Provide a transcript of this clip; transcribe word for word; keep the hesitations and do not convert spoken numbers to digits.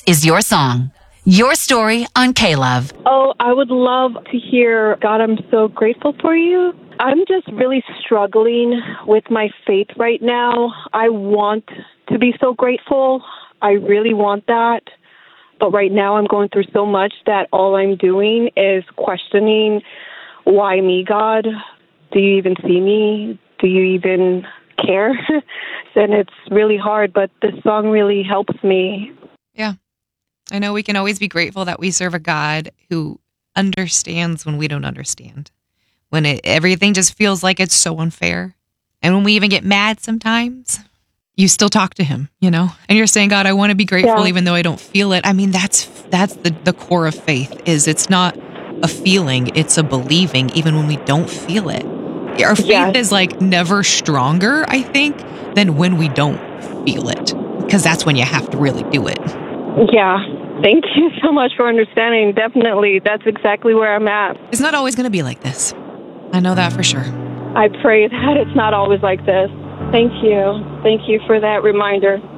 is your song. Your story on K-Love. Oh, I would love to hear, God, I'm so grateful for you. I'm just really struggling with my faith right now. I want to be so grateful. I really want that. But right now I'm going through so much that all I'm doing is questioning, why me, God? Do you even see me? Do you even care? And it's really hard, but this song really helps me. Yeah. I know we can always be grateful that we serve a God who understands when we don't understand. When it, everything just feels like it's so unfair. And when we even get mad sometimes, you still talk to him, you know? And you're saying, God, I want to be grateful Yeah. even though I don't feel it. I mean, that's that's the, the core of faith, is it's not a feeling, it's a believing even when we don't feel it. Our faith Yes. is like never stronger, I think, than when we don't feel it. Because that's when you have to really do it. Yeah. Thank you so much for understanding. Definitely. That's exactly where I'm at. It's not always going to be like this. I know that for sure. I pray that it's not always like this. Thank you. Thank you for that reminder.